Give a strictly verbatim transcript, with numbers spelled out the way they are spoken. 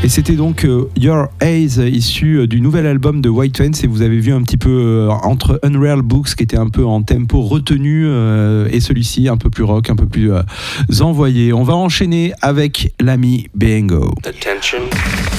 Et c'était donc euh, Your Eyes, issu euh, du nouvel album de White Fence. Et vous avez vu un petit peu euh, entre Unreal Books, qui était un peu en tempo retenu, euh, et celui-ci un peu plus rock, un peu plus euh, envoyé. On va enchaîner avec l'ami Bengo. Attention.